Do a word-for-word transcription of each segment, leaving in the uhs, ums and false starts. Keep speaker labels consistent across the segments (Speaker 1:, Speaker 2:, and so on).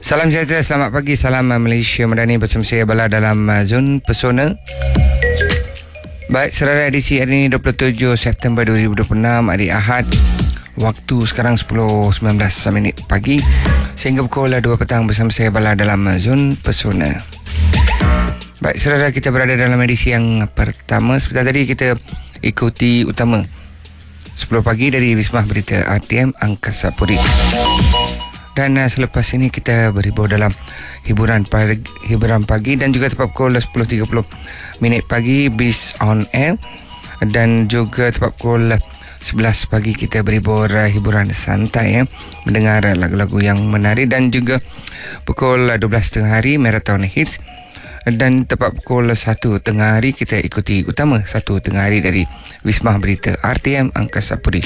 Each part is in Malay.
Speaker 1: Salam sejahtera, selamat pagi, salam Malaysia Madani bersama saya Bala dalam uh, Zon Pesona. Baik, saudara, edisi hari ini dua puluh tujuh September dua ribu dua puluh enam, hari Ahad. Waktu sekarang sepuluh sembilan belas minit pagi sehingga pukul dua petang bersama saya Bala dalam uh, Zon Pesona. Baik, saudara, kita berada dalam edisi yang pertama. Seperti tadi kita ikuti utama sepuluh pagi dari Wisma Berita R T M Angkasa Puri. Dan uh, selepas ini kita berhibur dalam hiburan pagi, hiburan pagi dan juga tepat pukul sepuluh tiga puluh minit pagi Bis on Air, dan juga tepat pukul sebelas pagi kita berhibur uh, hiburan santai, ya, mendengar uh, lagu-lagu yang menarik, dan juga pukul uh, dua belas tengah hari Marathon Hits, dan tepat pukul satu tengah hari kita ikuti utama satu tengah hari dari Wisma Berita R T M Angkasa Puri.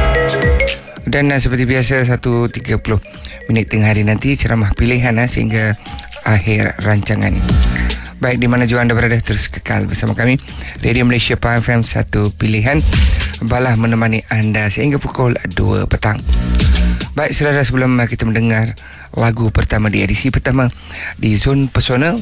Speaker 1: Dan uh, seperti biasa satu tiga puluh minit tengah hari nanti ceramah pilihan uh, sehingga akhir rancangan. Baik, di mana jua anda berada, terus kekal bersama kami Radio Malaysia Pahang F M, satu pilihan. Bala menemani anda sehingga pukul dua petang. Baik, saudara, sebelum uh, kita mendengar lagu pertama di edisi pertama di Zon Pesona,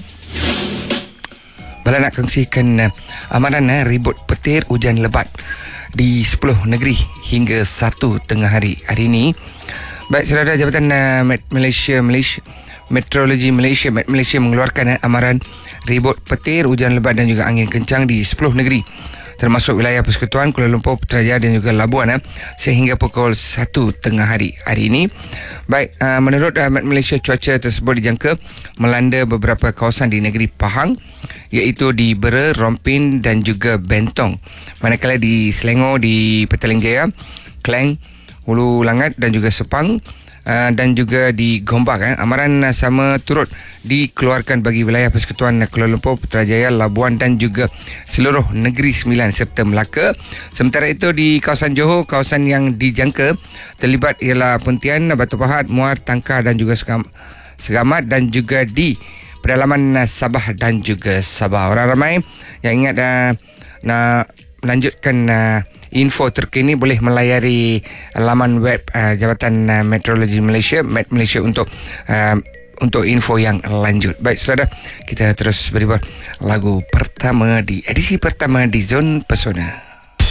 Speaker 1: Bala nak kongsikan uh, amaran uh, ribut petir hujan lebat di sepuluh negeri hingga satu tengah hari hari ini. Baik, saudara, Jabatan uh, Malaysia Malaysia Meteorologi Malaysia Met Malaysia mengeluarkan uh, amaran ribut petir hujan lebat dan juga angin kencang di sepuluh negeri termasuk wilayah Persekutuan, Kuala Lumpur, Putrajaya dan juga Labuan uh, sehingga pukul satu tengah hari hari ini. Baik, uh, menurut uh, Met Malaysia, cuaca tersebut dijangka melanda beberapa kawasan di negeri Pahang, iaitu di Bera, Rompin dan juga Bentong. Manakala di Selangor, di Petaling Jaya, Klang, Hulu Langat dan juga Sepang, uh, dan juga di Gombak. Eh. Amaran uh, sama turut dikeluarkan bagi wilayah Persekutuan Kuala Lumpur, Putrajaya, Labuan dan juga seluruh Negeri Sembilan serta Melaka. Sementara itu di kawasan Johor, kawasan yang dijangka terlibat ialah Pontian, Batu Pahat, Muar, Tangkah dan juga Segamat, dan juga di pedalaman Sabah dan juga Sabah. Orang ramai yang ingat uh, nak melanjutkan uh, info terkini boleh melayari laman web uh, Jabatan uh, Meteorologi Malaysia, Met Malaysia, untuk uh, untuk info yang lanjut. Baik, saudara, kita terus beribar lagu pertama di edisi pertama di Zon Pesona.